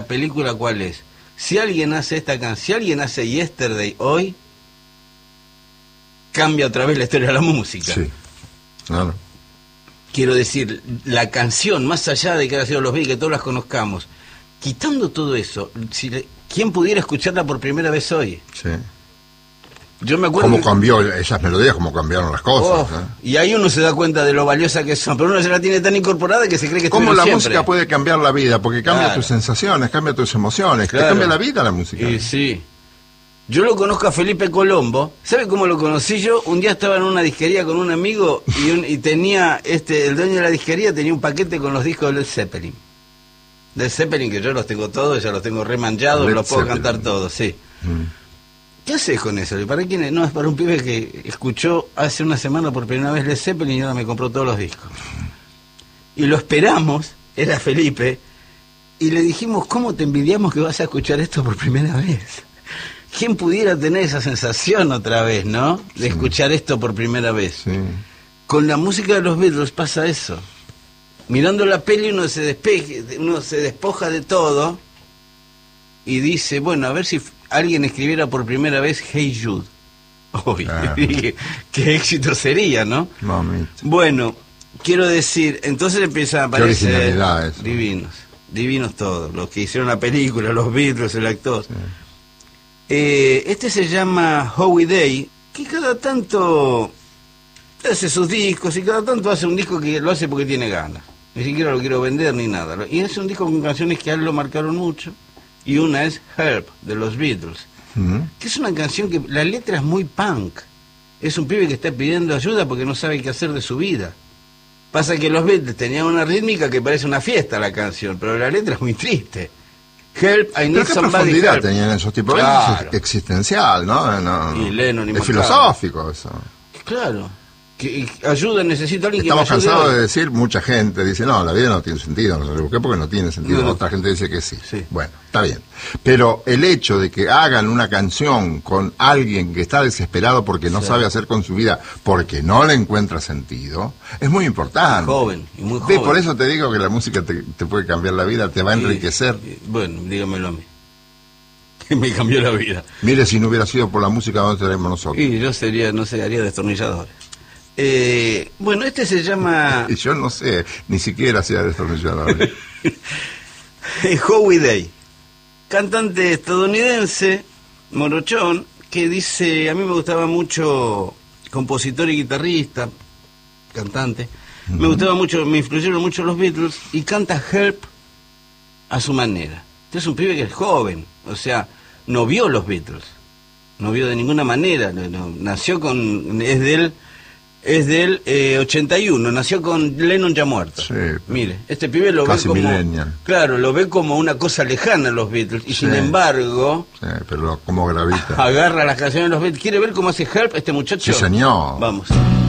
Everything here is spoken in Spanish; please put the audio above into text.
película, ¿cuál es? Si alguien hace si alguien hace Yesterday hoy, cambia otra vez la historia de la música. Sí, claro. Quiero decir, la canción, más allá de que haya sido los Beatles, que todos las conozcamos, quitando todo eso, ¿quién pudiera escucharla por primera vez hoy? Sí. Yo me acuerdo cómo cambió esas melodías, cómo cambiaron las cosas. Y ahí uno se da cuenta de lo valiosa que son, pero uno ya la tiene tan incorporada que se cree que ¿Cómo la siempre. música puede cambiar la vida? Porque cambia tus sensaciones, cambia tus emociones, te cambia la vida la música. Sí. Yo lo conozco a Felipe Colombo. ¿Sabe cómo lo conocí yo? Un día estaba en una disquería con un amigo y tenía, el dueño de la disquería tenía un paquete con los discos de Led Zeppelin. Led Zeppelin, que yo los tengo todos, ya los tengo remanchados, los puedo cantar todos, sí. ¿Qué haces con eso? ¿Para quién es? No, es para un pibe que escuchó hace una semana por primera vez Led Zeppelin y ahora me compró todos los discos. Y lo esperamos, era Felipe, y le dijimos, ¿cómo te envidiamos que vas a escuchar esto por primera vez? ¿Quién pudiera tener esa sensación otra vez, no? De escuchar esto por primera vez. Sí. Con la música de los Beatles pasa eso. Mirando la peli uno se despoja de todo y dice, bueno, a ver si alguien escribiera por primera vez Hey Jude. Qué éxito sería, ¿no? Mamita. Bueno, quiero decir, entonces empiezan a aparecer divinos todos, los que hicieron la película, los Beatles, el actor. Sí. Este se llama Howie Day, que cada tanto hace sus discos y cada tanto hace un disco que lo hace porque tiene ganas. Ni siquiera lo quiero vender ni nada. Y es un disco con canciones que a él lo marcaron mucho. Y una es Help, de los Beatles, que es una canción que la letra es muy punk. Es un pibe que está pidiendo ayuda porque no sabe qué hacer de su vida. Pasa que los Beatles tenían una rítmica que parece una fiesta la canción, pero la letra es muy triste. Help, I need somebody. ¿Qué profundidad help. Tenían esos tipos? Claro. Es existencial, ¿no? Y Lennon y es filosófico eso. Claro. Que ayuda, necesito a alguien Estamos que me ayude. cansados de decir, mucha gente dice, no, la vida no tiene sentido, no sé por qué, porque no tiene sentido. No. Otra gente dice que sí. Bueno, está bien. Pero el hecho de que hagan una canción con alguien que está desesperado porque no sabe hacer con su vida, porque no le encuentra sentido, es muy importante. Joven, y muy joven. Por eso te digo que la música te puede cambiar la vida, te va a enriquecer. Bueno, dígamelo a mí. Me cambió la vida. Mire, si no hubiera sido por la música, ¿dónde estaríamos nosotros? Y yo sería, no sé, haría destornilladores. Bueno, este se llama... Yo no sé, ni siquiera hacía destornilladores. Howie Day, cantante estadounidense, morochón, que dice, a mí me gustaba mucho, compositor y guitarrista, cantante, me gustaba mucho, me influyeron mucho los Beatles, y canta Help a su manera. Este es un pibe que es joven, o sea, no vio los Beatles, no vio de ninguna manera, nació con... Es del 81, nació con Lennon ya muerto. Sí, mire, este pibe lo ve como... millennial. Claro, lo ve como una cosa lejana los Beatles, y sin embargo... Sí, pero como gravita. Agarra las canciones de los Beatles. ¿Quiere ver cómo hace Help este muchacho? Sí, señor. Vamos.